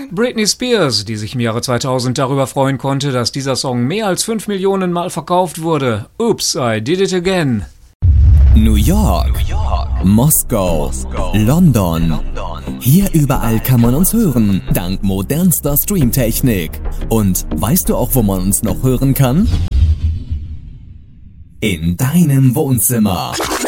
Britney Spears, die sich im Jahre 2000 darüber freuen konnte, dass dieser Song mehr als 5 Millionen Mal verkauft wurde. Oops, I did it again. New York, Moskau, London. Hier überall kann man uns hören, dank modernster Streamtechnik. Und weißt du auch, wo man uns noch hören kann? In deinem Wohnzimmer.